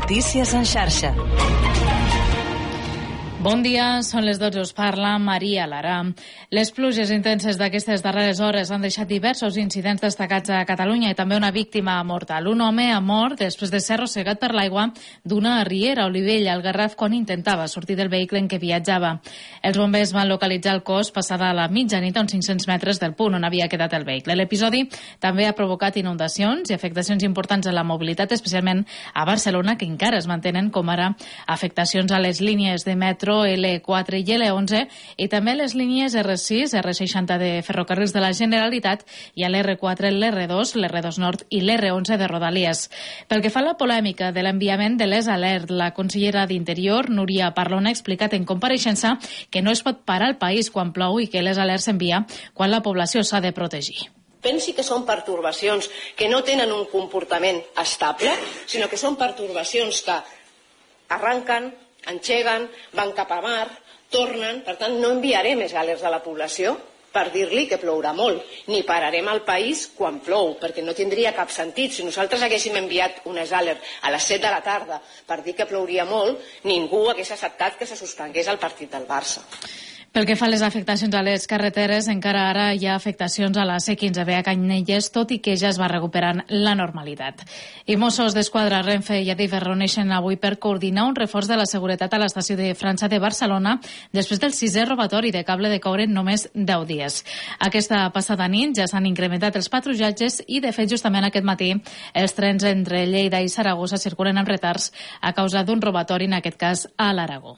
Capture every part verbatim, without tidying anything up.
Notícies en xarxa. Bon dia, són les dotze, us parla Maria Lara. Les pluges intenses d'aquestes darreres hores han deixat diversos incidents destacats a Catalunya i també una víctima mortal. Un home ha mort després de ser arrossegat per l'aigua d'una riera a Olivella, al Garraf, quan intentava sortir del vehicle en què viatjava. Els bombers van localitzar el cos passada la mitjanit a uns cinc-cents metres del punt on havia quedat el vehicle. L'episodi també ha provocat inundacions i afectacions importants a la mobilitat, especialment a Barcelona, que encara es mantenen, com ara afectacions a les línies de metro L quatre i L onze i també les línies R sis, R seixanta de Ferrocarrils de la Generalitat i a l'R quatre, l'R dos, l'R dos Nord i l'R onze de Rodalies. Pel que fa a la polèmica de l'enviament de les alert, la consellera d'Interior, Núria Parlon, ha explicat en compareixença que no es pot parar el país quan plou i que les alerts s'envia quan la població s'ha de protegir. Pensi que són pertorbacions que no tenen un comportament estable, sinó que són pertorbacions que arranquen, engeguen, van cap a mar, tornen. Per tant, no enviaré més alerts a la població per dir-li que plourà molt, ni pararem el país quan plou, perquè no tindria cap sentit. Si nosaltres haguéssim enviat unes alerts a les set de la tarda per dir que plouria molt, ningú hagués acceptat que se suspengués el partit del Barça. Pel que fa a les afectacions a les carreteres, encara ara hi ha afectacions a la C quinze B a Canyelles, tot i que ja es va recuperant la normalitat. I Mossos d'Esquadra, Renfe i Adif es reuneixen avui per coordinar un reforç de la seguretat a l'estació de França de Barcelona després del sisè robatori de cable de coure en només deu dies. Aquesta passada nit ja s'han incrementat els patrullatges i, de fet, justament aquest matí els trens entre Lleida i Saragossa circulen amb retards a causa d'un robatori, en aquest cas a l'Aragó.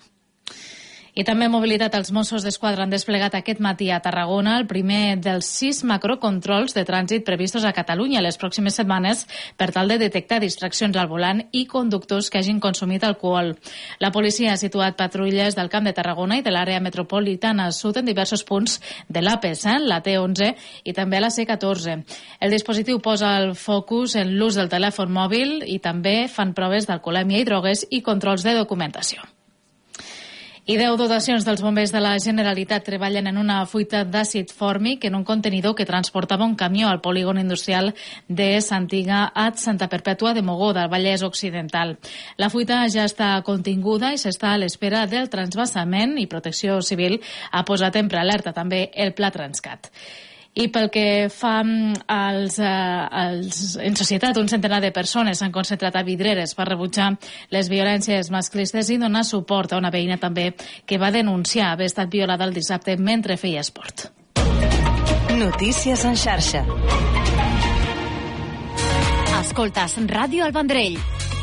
I també mobilitat. Els Mossos d'Esquadra han desplegat aquest matí a Tarragona el primer dels sis macrocontrols de trànsit previstos a Catalunya les pròximes setmanes per tal de detectar distraccions al volant i conductors que hagin consumit alcohol. La policia ha situat patrulles del Camp de Tarragona i de l'àrea metropolitana sud en diversos punts de l'A P set, la T onze i també a la C catorze. El dispositiu posa el focus en l'ús del telèfon mòbil i també fan proves d'alcoholèmia i drogues i controls de documentació. I deu dotacions dels bombers de la Generalitat treballen en una fuita d'àcid fòrmic en un contenidor que transportava un camió al polígon industrial de Santiga a Santa Perpètua de Mogoda, al Vallès Occidental. La fuita ja està continguda i s'està a l'espera del transvasament i Protecció Civil ha posat en prealerta també el Pla Transcat. I pel que fa als, als, en societat, un centenar de persones s'han concentrat a Vidreres per rebutjar les violències masclistes i donar suport a una veïna també que va denunciar haver estat violada el dissabte mentre feia esport. Notícies en xarxa. Escoltes Ràdio El Vendrell.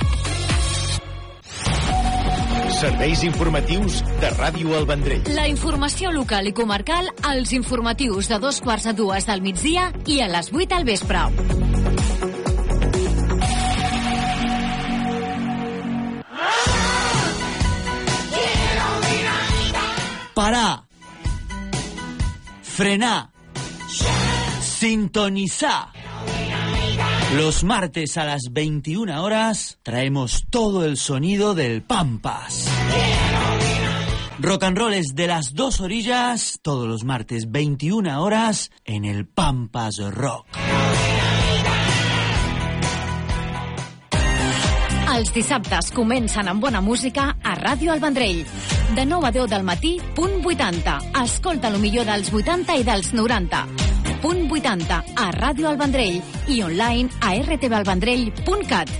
Serveis informatius de Ràdio El Vendrell. La informació local i comarcal als informatius de dos quarts a dues del migdia i a les vuit al vespre. Parar. Frenar. Sintonizar. Los martes a las veintiuna horas traemos todo el sonido del Pampas. Rock and roll es de las dos orillas, todos los martes veintiuna horas en el Pampas Rock. Els dissabtes comencen amb bona música a Ràdio El Vendrell. De nou a deu del matí, punt vuitanta. Escolta lo millor dels vuitanta i dels noranta. Punt vuitanta a Ràdio El Vendrell i online a r t v el vendrell punt cat.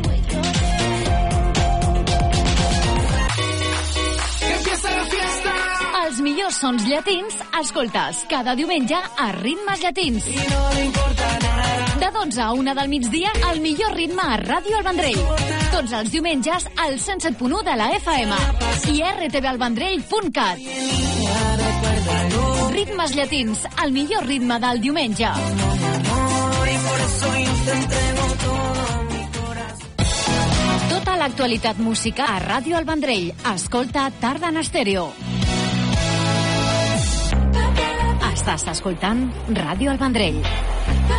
Els millors sons llatins escoltes cada diumenge a Ritmes Llatins. De dotze a una del migdia, el millor ritme a Ràdio El Vendrell. Tots els diumenges al cent set punt u de la F M i r t v el vendrell punt cat. Ritmes Llatins, el millor ritme del diumenge. Tota l'actualitat musical a Ràdio El Vendrell. Escolta Tarda en Estèreo. Estàs escoltant Ràdio El Vendrell.